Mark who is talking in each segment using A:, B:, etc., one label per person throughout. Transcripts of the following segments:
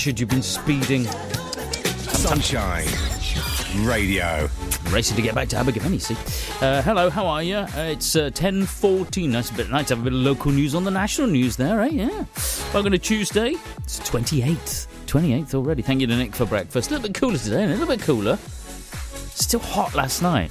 A: Richard, you've been speeding.
B: Sunshine Radio.
A: Racing to get back to Abergavenny, see. Hello, how are you? It's 10:14. Nice to have a bit of local news on the national news there, eh? Yeah. Welcome to Tuesday. It's 28th. 28th already. Thank you to Nick for breakfast. A little bit cooler today, a little bit cooler. Still hot last night.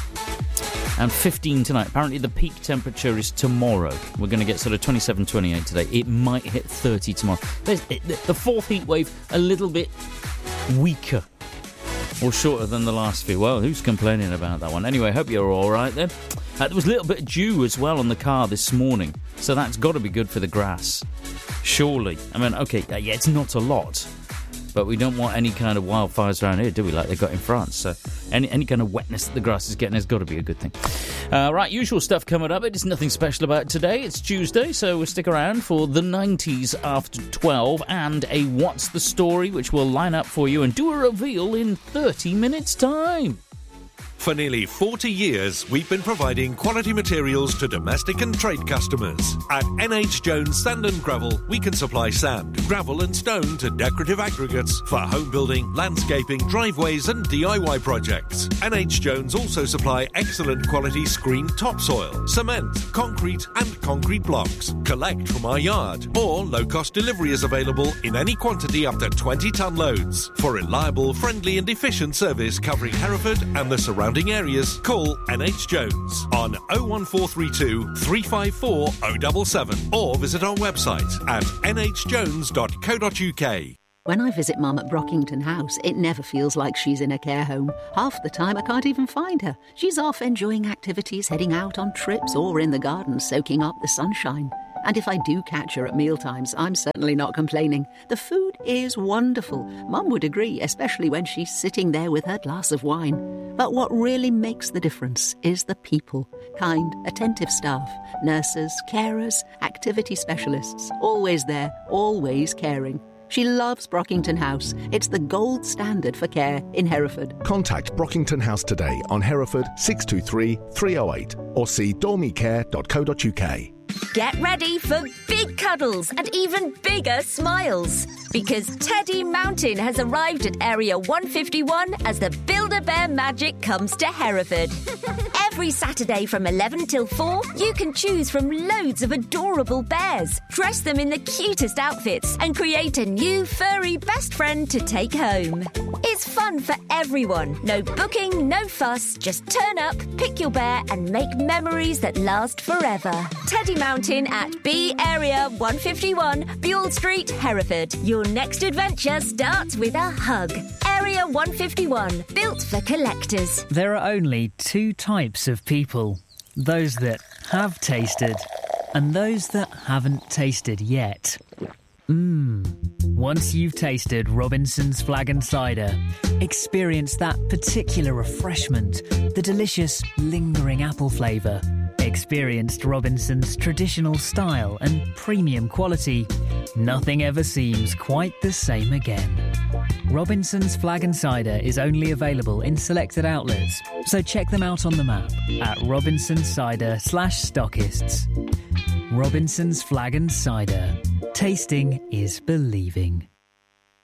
A: And 15 tonight. Apparently the peak temperature is tomorrow. We're going to get sort of 27, 28 today. It might hit 30 tomorrow. The fourth heat wave, a little bit weaker or shorter than the last few. Well, who's complaining about that one? Anyway, hope you're all right then. There was a little bit of dew as well on the car this morning, so that's got to be good for the grass. Surely. I mean, okay, yeah, it's not a lot, but we don't want any kind of wildfires around here, do we, like they got in France? So any kind of wetness that the grass is getting has got to be a good thing. Right, usual stuff coming up. It is nothing special about today. It's Tuesday, so we'll stick around for the 90s after 12 and a What's the Story, which will line up for you and do a reveal in 30 minutes' time.
C: For nearly 40 years, we've been providing quality materials to domestic and trade customers. At NH Jones Sand and Gravel, we can supply sand, gravel and stone to decorative aggregates for home building, landscaping, driveways and DIY projects. NH Jones also supply excellent quality screened topsoil, cement, concrete and concrete blocks. Collect from our yard, or low-cost delivery is available in any quantity up to 20-ton loads. For reliable, friendly and efficient service covering Hereford and the surrounding areas, call NH Jones on 01432 354 077 or visit our website at nhjones.co.uk.
D: When I visit Mum at Brockington House, it never feels like she's in a care home. Half the time I can't even find her. She's off enjoying activities, heading out on trips or in the garden soaking up the sunshine. And if I do catch her at mealtimes, I'm certainly not complaining. The food is wonderful. Mum would agree, especially when she's sitting there with her glass of wine. But what really makes the difference is the people. Kind, attentive staff, nurses, carers, activity specialists. Always there, always caring. She loves Brockington House. It's the gold standard for care in Hereford.
E: Contact Brockington House today on Hereford 623 308 or see dormicare.co.uk.
F: Get ready for big cuddles and even bigger smiles, because Teddy Mountain has arrived at Area 151 as the Build-A-Bear magic comes to Hereford. Every Saturday from 11 till 4, you can choose from loads of adorable bears, dress them in the cutest outfits and create a new furry best friend to take home. It's fun for everyone. No booking, no fuss, just turn up, pick your bear and make memories that last forever. Teddy Mountain at B Area 151, Buell Street, Hereford. Your next adventure starts with a hug. Area 151, built for collectors.
G: There are only two types of people. Those that have tasted and those that haven't tasted yet. Once you've tasted Robinson's Flag and Cider, experience that particular refreshment, the delicious, lingering apple flavour. Experienced Robinson's traditional style and premium quality, nothing ever seems quite the same again. Robinson's Flag and Cider is only available in selected outlets, so check them out on the map at robinsonsider.com/stockists. Robinson's Flag and Cider. Tasting is believing.